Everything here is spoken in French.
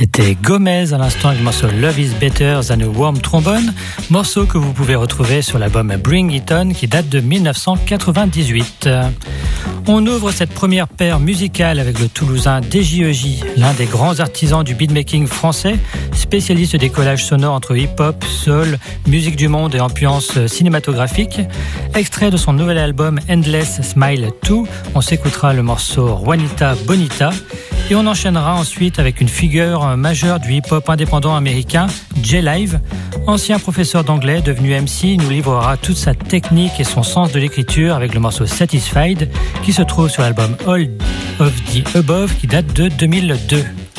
C'était Gomez à l'instant avec le morceau Love is Better Than a Warm Trombone, morceau que vous pouvez retrouver sur l'album Bring It On qui date de 1998. On ouvre cette première paire musicale avec le Toulousain DJEJ, l'un des grands artisans du beatmaking français, spécialiste des collages sonores entre hip-hop, soul, musique du monde et ambiance cinématographique. Extrait de son nouvel album Endless Smile 2, on s'écoutera le morceau Juanita Bonita. Et on enchaînera ensuite avec une figure majeure du hip-hop indépendant américain, J-Live. Ancien professeur d'anglais, devenu MC, nous livrera toute sa technique et son sens de l'écriture avec le morceau Satisfied qui se trouve sur l'album All of the Above qui date de 2002.